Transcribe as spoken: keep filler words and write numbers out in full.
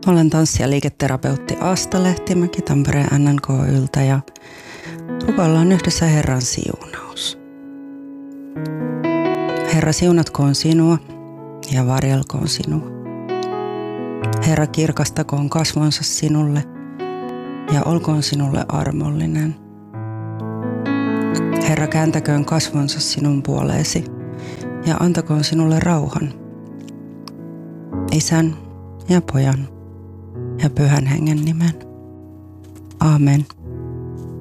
Olen tanssi- ja liiketerapeutti Asta Lehtimäki Tampereen N N K Yltä ja rukoillaan yhdessä Herran siunaus. Herra, siunatkoon sinua ja varjelkoon sinua. Herra, kirkastakoon kasvonsa sinulle ja olkoon sinulle armollinen. Herra, kääntäköön kasvonsa sinun puoleesi ja antakoon sinulle rauhan. Isän ja Pojan ja Pyhän Hengen nimen. Aamen.